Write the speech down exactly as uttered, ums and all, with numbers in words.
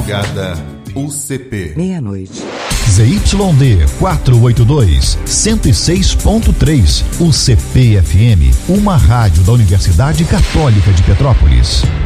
Madrugada U C P. Meia-noite. Z Y D quatrocentos e oitenta e dois, cento e seis ponto três, U C P F M, uma rádio da Universidade Católica de Petrópolis.